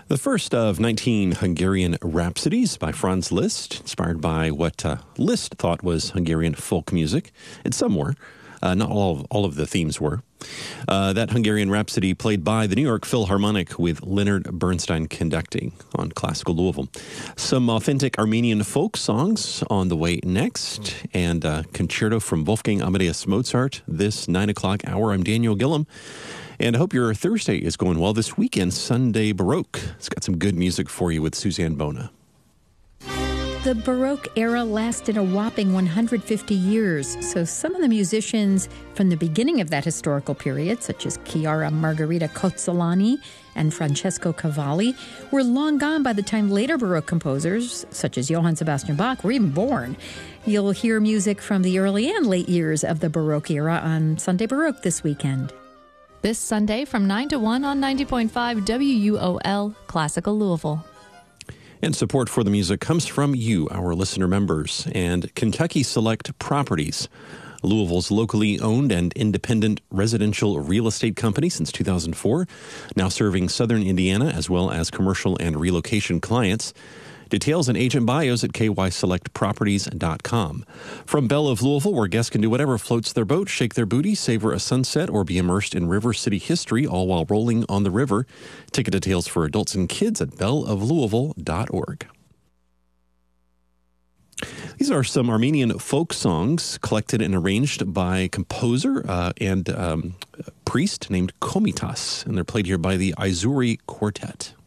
The first of 19 Hungarian rhapsodies by Franz Liszt, inspired by what Liszt thought was Hungarian folk music. And some were. Not all of the themes were. That Hungarian Rhapsody played by the New York Philharmonic with Leonard Bernstein conducting on Classical Louisville. Some authentic Armenian folk songs on the way next, and concerto from Wolfgang Amadeus Mozart this 9 o'clock hour. I'm Daniel Gillum, and I hope your Thursday is going well this weekend. Sunday Baroque. It's got some good music for you with Suzanne Bona. The Baroque era lasted a whopping 150 years, so some of the musicians from the beginning of that historical period, such as Chiara Margherita Cozzolani and Francesco Cavalli, were long gone by the time later Baroque composers, such as Johann Sebastian Bach, were even born. You'll hear music from the early and late years of the Baroque era on Sunday Baroque this weekend. This Sunday from 9 to 1 on 90.5 WUOL, Classical Louisville. And support for the music comes from you, our listener members, and Kentucky Select Properties, Louisville's locally owned and independent residential real estate company since 2004, now serving southern Indiana as well as commercial and relocation clients. Details and agent bios at kyselectproperties.com. From Belle of Louisville, where guests can do whatever floats their boat, shake their booty, savor a sunset, or be immersed in River City history, all while rolling on the river. Ticket details for adults and kids at belleoflouisville.org. These are some Armenian folk songs collected and arranged by composer and priest named Komitas, and they're played here by the Izuri Quartet.